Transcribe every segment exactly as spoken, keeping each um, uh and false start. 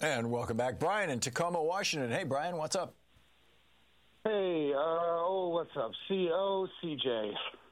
And welcome back, Brian in Tacoma, Washington. Hey, Brian, what's up? Hey, uh, oh, what's up? C O C J.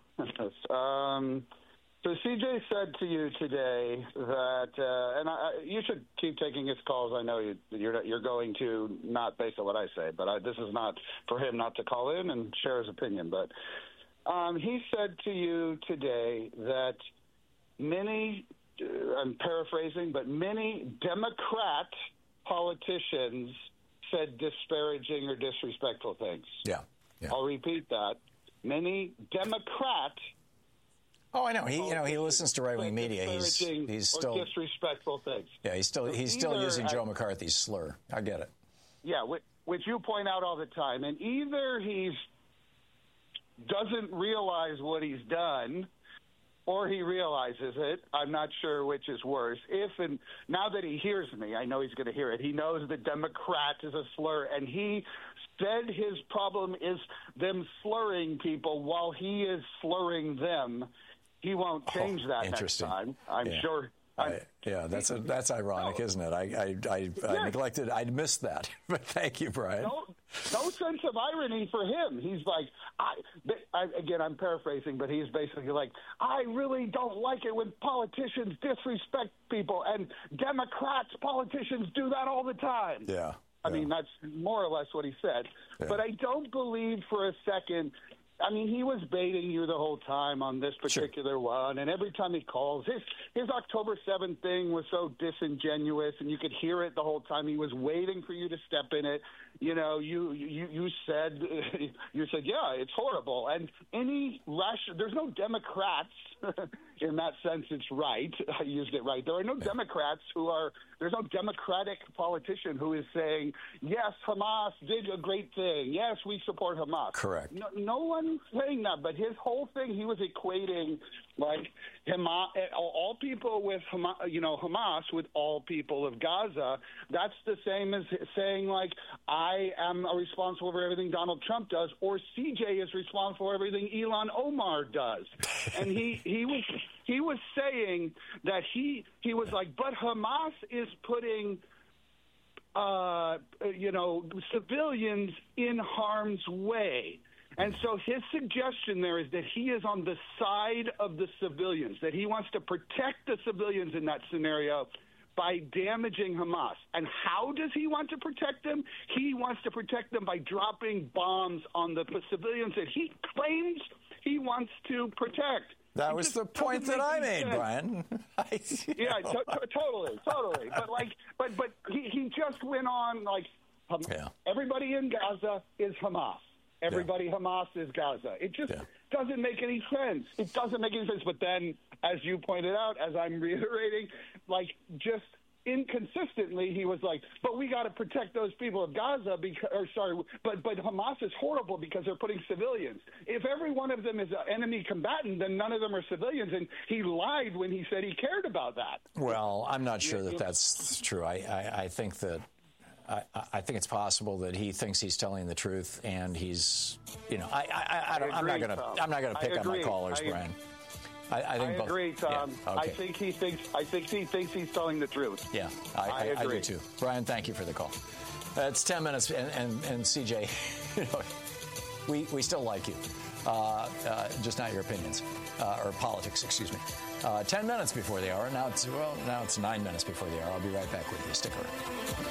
um, so C J said to you today that, uh, and I, you should keep taking his calls. I know you, you're you're going to not based on what I say, but I, this is not for him not to call in and share his opinion. But um, he said to you today that many, uh, I'm paraphrasing, but many Democrat politicians said disparaging or disrespectful things. Yeah, yeah. I'll repeat that. Many Democrat. Oh, I know. He, you know, he listens to right-wing media. He's he's still or disrespectful things. Yeah, he's still so he's still either, using Joe McCarthy's slur. I get it. Yeah, which, which you point out all the time, and either he's doesn't realize what he's done, or he realizes it. I'm not sure which is worse. If and now that he hears me, I know he's going to hear it. He knows that Democrat is a slur, and he said his problem is them slurring people while he is slurring them. He won't change oh, that next time. I'm yeah. sure. I'm, I, yeah, that's a, that's ironic, no. isn't it? I I, I, yes. I neglected. I missed that. But thank you, Brian. No, no sense of irony for him. He's like, I, I again, I'm paraphrasing, but he's basically like, I really don't like it when politicians disrespect people, and Democrats politicians do that all the time. Yeah. I yeah. mean, that's more or less what he said. Yeah. But I don't believe for a second. I mean, he was baiting you the whole time on this particular sure. one, and every time he calls, his his October seventh thing was so disingenuous, and you could hear it the whole time. He was waiting for you to step in it. You know, you you you said you said, yeah, it's horrible, and any rational, there's no Democrats in that sense. It's right. I used it right. There are no yeah. Democrats who are. There's no Democratic politician who is saying, yes, Hamas did a great thing. Yes, we support Hamas. Correct. No, no one's saying that, but his whole thing, he was equating like Hamas, all people with Hamas, you know, Hamas with all people of Gaza. That's the same as saying like I am responsible for everything Donald Trump does, or C J is responsible for everything Ilhan Omar does. And he he was he was saying that he he was like, but Hamas is putting uh, you know civilians in harm's way. And so his suggestion there is that he is on the side of the civilians, that he wants to protect the civilians in that scenario by damaging Hamas. And how does he want to protect them? He wants to protect them by dropping bombs on the civilians that he claims he wants to protect. That was the point that I made, sense. Brian. I, yeah, to, to, totally, totally. But like, but but he, he just went on like, um, yeah. everybody in Gaza is Hamas. Everybody yeah. Hamas is Gaza. It just yeah. doesn't make any sense. It doesn't make any sense. But then, as you pointed out, as I'm reiterating, like just inconsistently, he was like, but we got to protect those people of Gaza because, or sorry, but but Hamas is horrible because they're putting civilians. If every one of them is an enemy combatant, then none of them are civilians. And he lied when he said he cared about that. Well, I'm not sure that that's true. I, I, I think that I, I think it's possible that he thinks he's telling the truth, and he's, you know, I, I, I don't, I'm not going to, I'm not going to pick on my callers, I, Brian. I, I, think I both, agree, Tom. Yeah, okay. I think he thinks, I think he thinks he's telling the truth. Yeah, I, I, I, agree. I do too. Brian, thank you for the call. Uh, it's ten minutes, and, and, and C J, you know, we we still like you, uh, uh, just not your opinions uh, or politics. Excuse me. Uh, ten minutes before the hour. Now it's well, now it's nine minutes before the hour. I'll be right back with you. Stick around.